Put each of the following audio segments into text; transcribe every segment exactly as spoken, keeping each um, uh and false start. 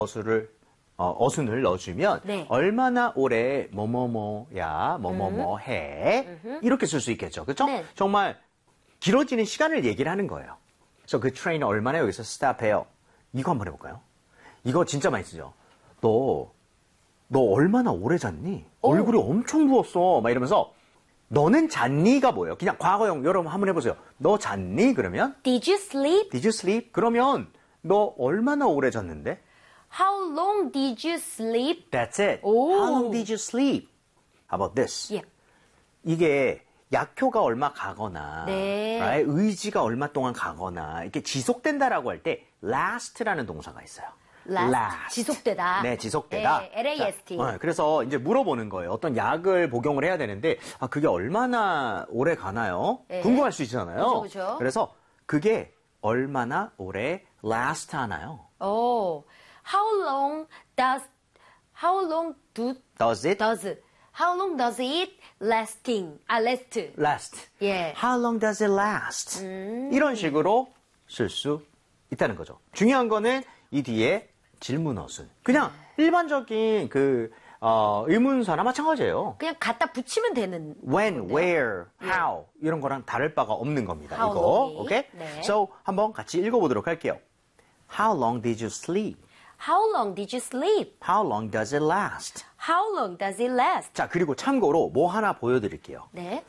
어수를 어, 어순을 넣어주면 네. 얼마나 오래 뭐뭐뭐야 뭐뭐뭐 해 이렇게 쓸 수 있겠죠. 그렇죠? 네. 정말 길어지는 시간을 얘기를 하는 거예요. 그래서 그 트레이너 얼마나 여기서 스탑해요. 이거 한번 해볼까요? 이거 진짜 많이 쓰죠. 너, 너 얼마나 오래 잤니? 오. 얼굴이 엄청 부었어. 막 이러면서 너는 잤니가 뭐예요? 그냥 과거형 여러분 한번 해보세요. 너 잤니? 그러면 Did you sleep? Did you sleep? 그러면 너 얼마나 오래 잤는데? How long did you sleep? That's it. 오. How long did you sleep? How about this? 예. 이게 약효가 얼마 가거나 네. right? 의지가 얼마 동안 가거나 이렇게 지속된다라고 할 때 last라는 동사가 있어요. Last. 지속되다. 네, 지속되다. 네, L A S T. 자, 어, 그래서 이제 물어보는 거예요. 어떤 약을 복용을 해야 되는데 아, 그게 얼마나 오래 가나요? 네. 궁금할 수 있잖아요. 그죠, 그죠. 그래서 그게 얼마나 오래 last 하나요? 오. How long does How long do Does it does How long does it lasting? 아, last. last? 예. How long does it last? 음. 이런 식으로 쓸 수 있다는 거죠. 중요한 거는 이 뒤에 질문 어순. 그냥 일반적인 그 어, 의문사나 마찬가지예요. 그냥 갖다 붙이면 되는 When, 건데요. where, how 이런 거랑 다를 바가 없는 겁니다. How 이거, long이. 오케이? 네. So 한번 같이 읽어보도록 할게요. How long did you sleep? How long did you sleep? How long does it last? How long does it last? 자, 그리고 참고로 뭐 하나 보여드릴게요. 네.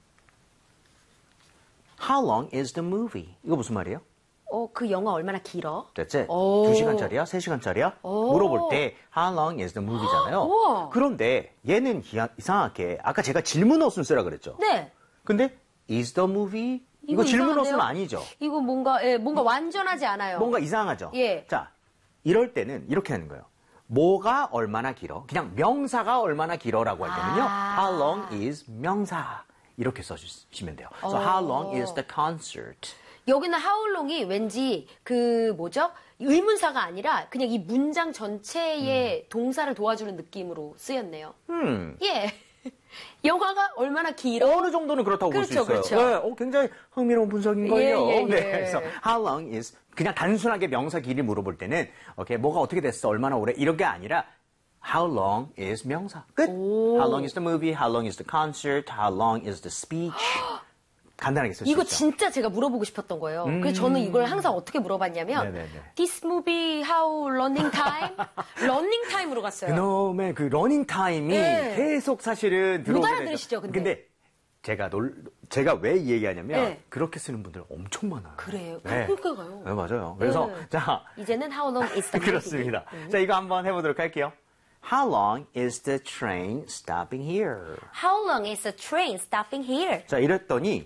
How long is the movie? 이거 무슨 말이에요? 어, 그 영화 얼마나 길어? 됐지? 오. 두 시간짜리야? 세 시간짜리야? 오. 물어볼 때 How long is the movie잖아요. 우와. 그런데 얘는 희- 이상하게 아까 제가 질문 어순 쓰라 그랬죠. 네. 근데 is the movie? 이거, 이거 질문 이상한데요? 어순 아니죠. 이거 뭔가 예, 뭔가 완전하지 않아요. 뭔가 이상하죠. 예. 자, 이럴 때는 이렇게 하는 거예요. 뭐가 얼마나 길어? 그냥 명사가 얼마나 길어라고 할 때는요. 아. How long is 명사? 이렇게 써주시면 돼요. So 어. how long is the concert? 여기는 how long이 왠지 그 뭐죠? 의문사가 아니라 그냥 이 문장 전체의 동사를 도와주는 느낌으로 쓰였네요. 음. 예. 영화가 얼마나 길어? 어느 정도는 그렇다고 볼 수 그렇죠, 있어요. 그렇죠. 네, 어, 굉장히 흥미로운 분석인 거예요. 예, 예, 네, 예. 그래서 how long is 그냥 단순하게 명사 길이 물어볼 때는 오케이, 뭐가 어떻게 됐어? 얼마나 오래? 이런 게 아니라 how long is 명사. 끝. 오. How long is the movie? How long is the concert? How long is the speech? 간단하게 쓸 수 이거 있죠. 진짜 제가 물어보고 싶었던 거예요. 그래서 저는 이걸 항상 어떻게 물어봤냐면 네네네. This movie how running time? running time으로 갔어요. 그놈의 그 러닝 타임이 네. 계속 사실은 들어오게 되죠. 알아들으시죠, 근데? 제가 놀, 제가 왜 이 얘기하냐면 네. 그렇게 쓰는 분들 엄청 많아요. 그래요. 네. 그러니까요. 네, 맞아요. 그래서 네. 자 이제는 how long is the movie? 그렇습니다. 자 이거 한번 해보도록 할게요. How long is the train stopping here? How long is the train stopping here? 자 이랬더니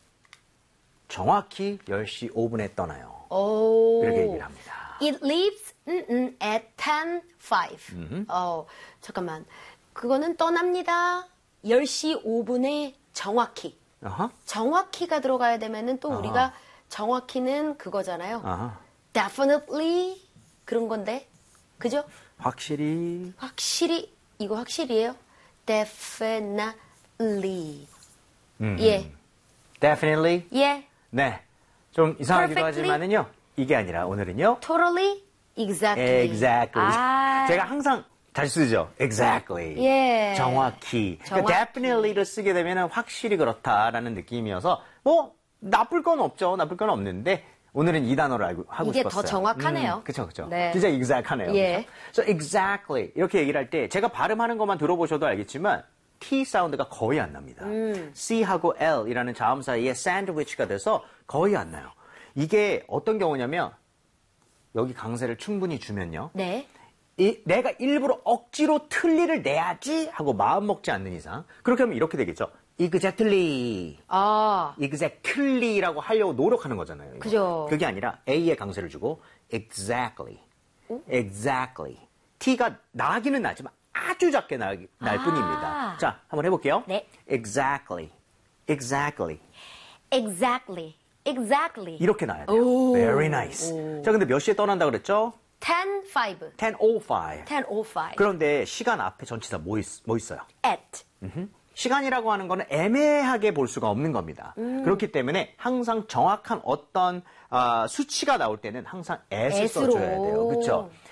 정확히 열 시 오 분에 떠나요. 오. 이렇게 얘기를 합니다. It leaves 음, 음, at ten five. 어, 잠깐만. 그거는 떠납니다. 열 시 오 분에 정확히. 아하. 정확히가 들어가야 되면은 또 아하. 우리가 정확히는 그거잖아요. 아하. Definitely 그런 건데. 그죠? 확실히 확실히 이거 확실히예요. Definitely. 음. 예. Definitely. 예. 네. 좀 이상하기도 Perfectly. 하지만은요. 이게 아니라 오늘은요. Totally. Exactly. Exactly. 아. 제가 항상 잘 쓰죠. Exactly. 예. 정확히. 그러니까 정확히. definitely를 쓰게 되면 확실히 그렇다라는 느낌이어서 뭐 나쁠 건 없죠. 나쁠 건 없는데 오늘은 이 단어를 알고 하고 이게 싶었어요. 더 정확하네요. 음, 그렇죠, 그렇죠. 네. 진짜 exact하네요. 예. 그렇죠? So exactly 이렇게 얘기를 할 때 제가 발음하는 것만 들어보셔도 알겠지만 T 사운드가 거의 안 납니다. 음. C하고 L이라는 자음 사이에 샌드위치가 돼서 거의 안 나요. 이게 어떤 경우냐면 여기 강세를 충분히 주면요. 네. 이, 내가 일부러 억지로 틀리를 내야지 하고 마음 먹지 않는 이상 그렇게 하면 이렇게 되겠죠. exactly, 아. exactly라고 하려고 노력하는 거잖아요. 이거. 그죠. 그게 아니라 A에 강세를 주고 exactly, exactly. T가 나기는 나지만 아주 작게 나, 날 아. 뿐입니다. 자, 한번 해볼게요. 네. exactly, exactly. Exactly. Exactly. 이렇게 나야 돼요. 오. Very nice. 자, 근데 몇 시에 떠난다 그랬죠? ten five. ten oh five. ten oh five. 그런데 시간 앞에 전치사 뭐, 있, 뭐 있어요? at. 시간이라고 하는 거는 애매하게 볼 수가 없는 겁니다. 음. 그렇기 때문에 항상 정확한 어떤 아, 수치가 나올 때는 항상 at을 at으로. 써줘야 돼요. 그렇죠?